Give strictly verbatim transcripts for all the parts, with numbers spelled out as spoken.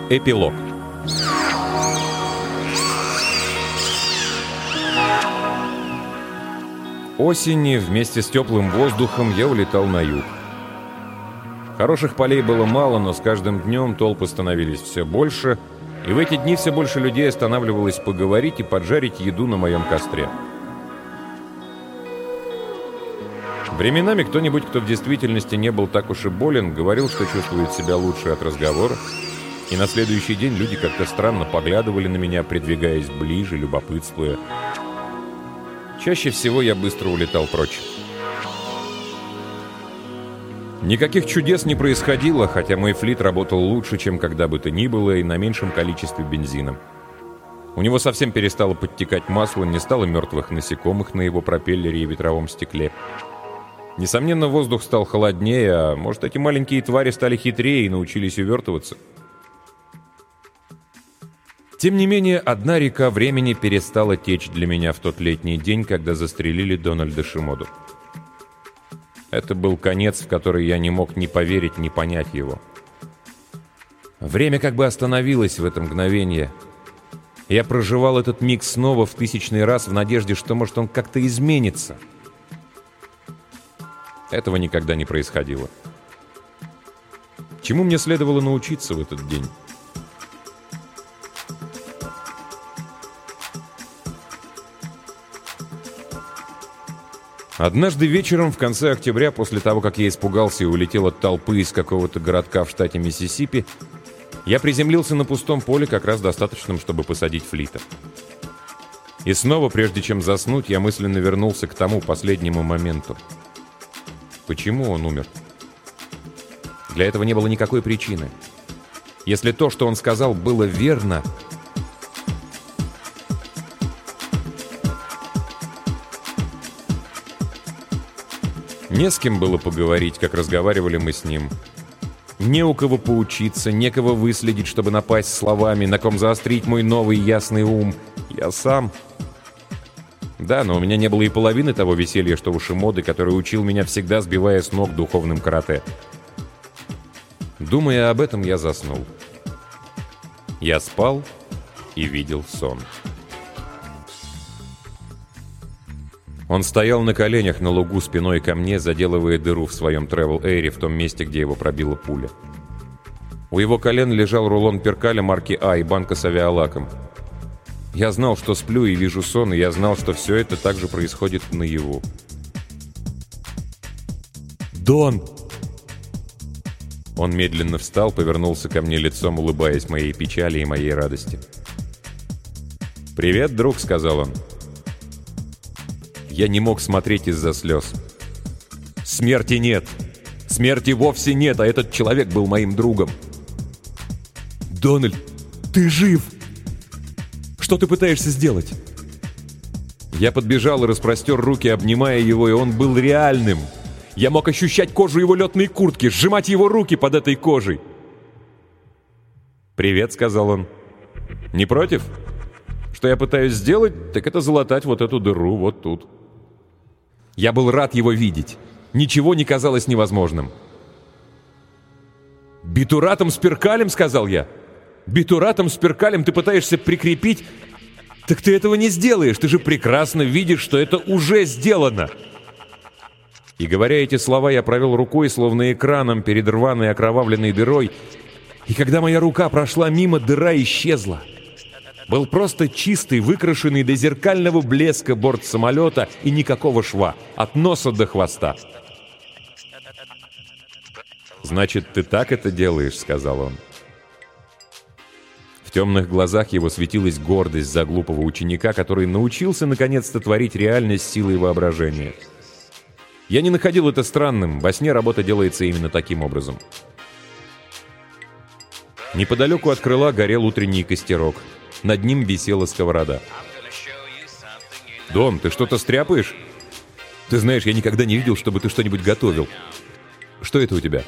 Эпилог. Осенью вместе с теплым воздухом я улетал на юг. Хороших полей было мало, но с каждым днем толпы становились все больше, и в эти дни все больше людей останавливалось поговорить и поджарить еду на моем костре. Временами кто-нибудь, кто в действительности не был так уж и болен, говорил, что чувствует себя лучше от разговора, и на следующий день люди как-то странно поглядывали на меня, придвигаясь ближе, любопытствуя. Чаще всего я быстро улетал прочь. Никаких чудес не происходило, хотя мой флит работал лучше, чем когда бы то ни было, и на меньшем количестве бензина. У него совсем перестало подтекать масло, не стало мертвых насекомых на его пропеллере и ветровом стекле. Несомненно, воздух стал холоднее, а может, эти маленькие твари стали хитрее и научились увертываться. Тем не менее, одна река времени перестала течь для меня в тот летний день, когда застрелили Дональда Шимоду. Это был конец, в который я не мог ни поверить, ни понять его. Время как бы остановилось в это мгновение. Я проживал этот миг снова в тысячный раз в надежде, что, может, он как-то изменится. Этого никогда не происходило. Чему мне следовало научиться в этот день? Однажды вечером в конце октября, после того, как я испугался и улетел от толпы из какого-то городка в штате Миссисипи, я приземлился на пустом поле, как раз достаточном, чтобы посадить флита. И снова, прежде чем заснуть, я мысленно вернулся к тому последнему моменту. Почему он умер? Для этого не было никакой причины. Если то, что он сказал, было верно... Не с кем было поговорить, как разговаривали мы с ним. Не у кого поучиться, некого выследить, чтобы напасть словами, на ком заострить мой новый ясный ум. Я сам. Да, но у меня не было и половины того веселья, что у Шимоды, который учил меня всегда, сбивая с ног духовным карате. Думая об этом, я заснул. Я спал и видел сон. Он стоял на коленях на лугу спиной ко мне, заделывая дыру в своем Travel Air в том месте, где его пробила пуля. У его колен лежал рулон перкаля марки А и банка с авиалаком. Я знал, что сплю и вижу сон, и я знал, что все это также происходит наяву. «Дон!» Он медленно встал, повернулся ко мне лицом, улыбаясь моей печали и моей радости. «Привет, друг», — сказал он. Я не мог смотреть из-за слез. Смерти нет. Смерти вовсе нет, а этот человек был моим другом. «Дональд, ты жив! Что ты пытаешься сделать?» Я подбежал и распростер руки, обнимая его, и он был реальным. Я мог ощущать кожу его летной куртки, сжимать его руки под этой кожей. «Привет», — сказал он. «Не против? Что я пытаюсь сделать, так это залатать вот эту дыру вот тут». Я был рад его видеть. Ничего не казалось невозможным. «Битуратом с перкалем», — сказал я. «Битуратом с перкалем ты пытаешься прикрепить? Так ты этого не сделаешь. Ты же прекрасно видишь, что это уже сделано». И говоря эти слова, я провел рукой, словно экраном, перед рваной окровавленной дырой. И когда моя рука прошла мимо, дыра исчезла. Был просто чистый, выкрашенный до зеркального блеска борт самолета и никакого шва, от носа до хвоста. «Значит, ты так это делаешь», — сказал он. В темных глазах его светилась гордость за глупого ученика, который научился наконец-то творить реальность силой воображения. Я не находил это странным, во сне работа делается именно таким образом. Неподалеку от крыла горел утренний костерок. Над ним висела сковорода. «Дон, ты что-то стряпаешь? Ты знаешь, я никогда не видел, чтобы ты что-нибудь готовил. Что это у тебя?»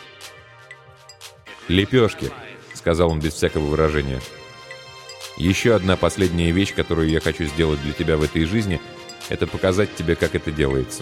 «Лепешки», — сказал он без всякого выражения. «Еще одна последняя вещь, которую я хочу сделать для тебя в этой жизни, это показать тебе, как это делается».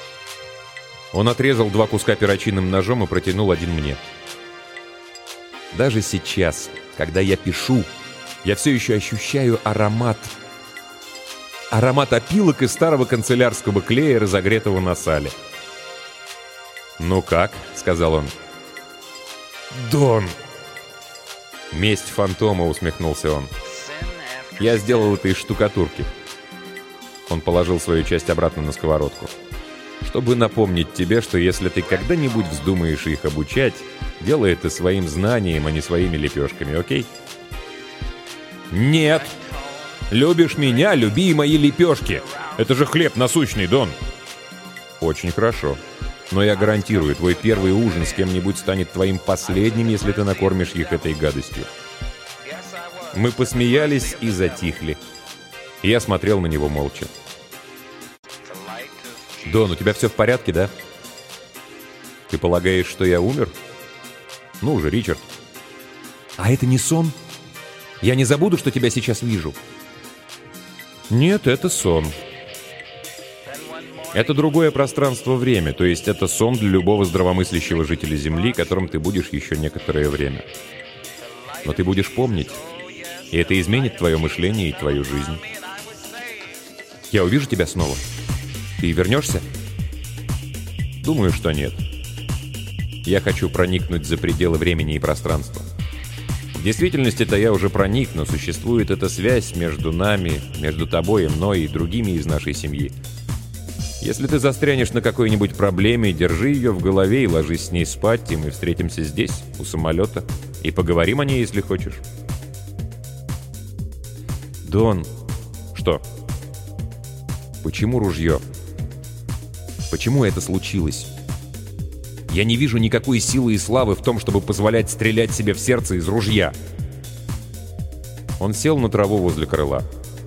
Он отрезал два куска перочинным ножом и протянул один мне. Даже сейчас, когда я пишу, я все еще ощущаю аромат. Аромат опилок и старого канцелярского клея, разогретого на сале. «Ну как?» — сказал он. «Дон!» «Месть фантома», — усмехнулся он. «Я сделал это из штукатурки». Он положил свою часть обратно на сковородку. «Чтобы напомнить тебе, что если ты когда-нибудь вздумаешь их обучать, делай это своим знанием, а не своими лепешками, окей?» «Нет! Любишь меня, люби и мои лепешки! Это же хлеб насущный, Дон!» «Очень хорошо. Но я гарантирую, твой первый ужин с кем-нибудь станет твоим последним, если ты накормишь их этой гадостью». Мы посмеялись и затихли. Я смотрел на него молча. «Дон, у тебя все в порядке, да? Ты полагаешь, что я умер? Ну же, Ричард. А это не сон? Я не забуду, что тебя сейчас вижу». «Нет, это сон. Это другое пространство-время, то есть это сон для любого здравомыслящего жителя Земли, которым ты будешь еще некоторое время. Но ты будешь помнить, и это изменит твое мышление и твою жизнь. Я увижу тебя снова. Ты вернешься?» «Думаю, что нет. Я хочу проникнуть за пределы времени и пространства. В действительности-то я уже проник, но существует эта связь между нами, между тобой и мной и другими из нашей семьи. Если ты застрянешь на какой-нибудь проблеме, держи ее в голове и ложись с ней спать, и мы встретимся здесь, у самолета, и поговорим о ней, если хочешь». «Дон...» «Что?» «Почему ружье? Почему это случилось? Я не вижу никакой силы и славы в том, чтобы позволять стрелять себе в сердце из ружья». Он сел на траву возле крыла.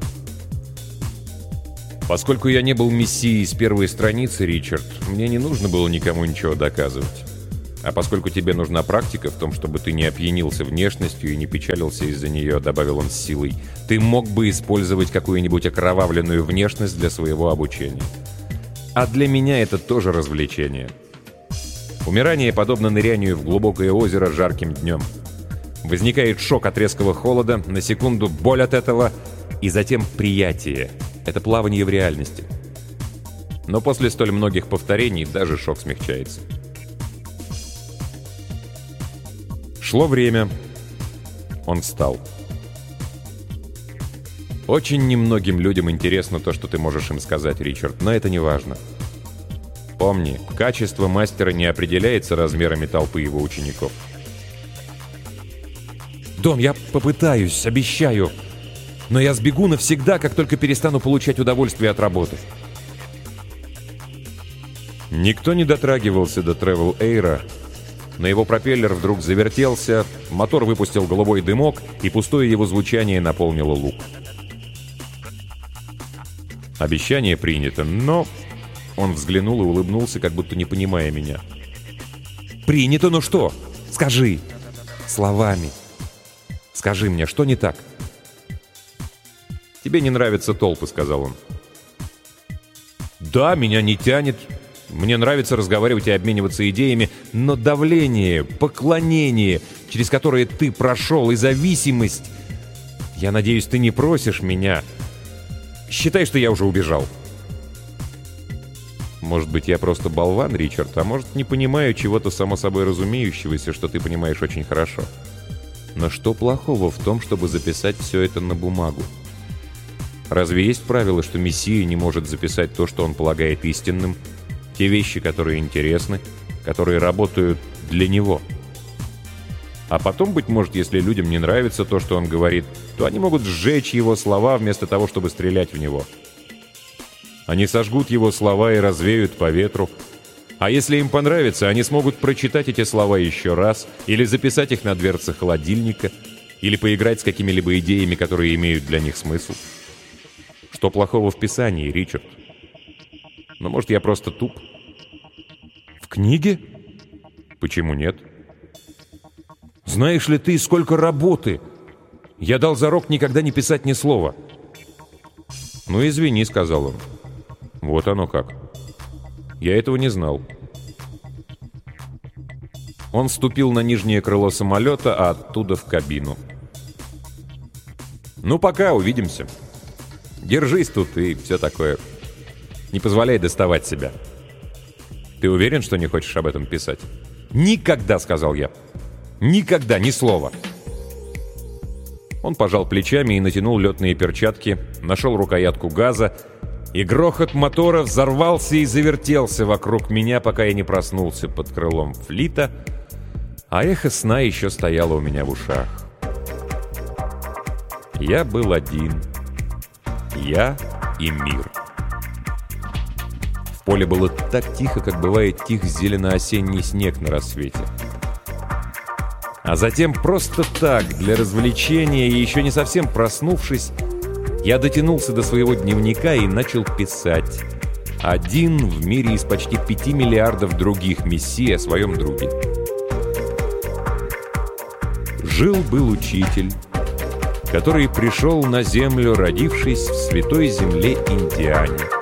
«Поскольку я не был мессией с первой страницы, Ричард, мне не нужно было никому ничего доказывать. А поскольку тебе нужна практика в том, чтобы ты не опьянился внешностью и не печалился из-за нее», — добавил он с силой, — «ты мог бы использовать какую-нибудь окровавленную внешность для своего обучения. А для меня это тоже развлечение. Умирание подобно нырянию в глубокое озеро жарким днем. Возникает шок от резкого холода, на секунду боль от этого, и затем приятие. Это плавание в реальности. Но после столь многих повторений даже шок смягчается». Шло время. Он встал. «Очень немногим людям интересно то, что ты можешь им сказать, Ричард, но это не важно. Помни, качество мастера не определяется размерами толпы его учеников». «Дон, я попытаюсь, обещаю. Но я сбегу навсегда, как только перестану получать удовольствие от работы». Никто не дотрагивался до Travel Air. На его пропеллер вдруг завертелся, мотор выпустил голубой дымок, и пустое его звучание наполнило луг. Обещание принято, но... Он взглянул и улыбнулся, как будто не понимая меня. «Принято, ну что? Скажи! Словами! Скажи мне, что не так?» «Тебе не нравятся толпы», — сказал он. «Да, меня не тянет. Мне нравится разговаривать и обмениваться идеями, но давление, поклонение, через которое ты прошел, и зависимость... Я надеюсь, ты не просишь меня. Считай, что я уже убежал». «Может быть, я просто болван, Ричард, а может, не понимаю чего-то само собой разумеющегося, что ты понимаешь очень хорошо. Но что плохого в том, чтобы записать все это на бумагу? Разве есть правило, что Мессия не может записать то, что он полагает истинным, те вещи, которые интересны, которые работают для него? А потом, быть может, если людям не нравится то, что он говорит, то они могут сжечь его слова вместо того, чтобы стрелять в него. Они сожгут его слова и развеют по ветру. А если им понравится, они смогут прочитать эти слова еще раз, или записать их на дверце холодильника, или поиграть с какими-либо идеями, которые имеют для них смысл. Что плохого в Писании, Ричард? Но может, я просто туп? В книге? Почему нет? Знаешь ли ты, сколько работы? Я дал зарок никогда не писать ни слова. «Ну, извини», — сказал он. «Вот оно как. Я этого не знал». Он ступил на нижнее крыло самолета, а оттуда в кабину. «Ну, пока, увидимся. Держись тут и все такое. Не позволяй доставать себя. Ты уверен, что не хочешь об этом писать?» «Никогда», — сказал я. «Никогда, ни слова». Он пожал плечами и натянул летные перчатки, нашел рукоятку газа, и грохот мотора взорвался и завертелся вокруг меня, пока я не проснулся под крылом флита, а эхо сна еще стояло у меня в ушах. Я был один. Я и мир. В поле было так тихо, как бывает тих зелено-осенний снег на рассвете. А затем просто так, для развлечения и еще не совсем проснувшись, я дотянулся до своего дневника и начал писать. Один в мире из почти пяти миллиардов других мессий о своем друге. Жил-был учитель, который пришел на землю, родившись в святой земле Индиане.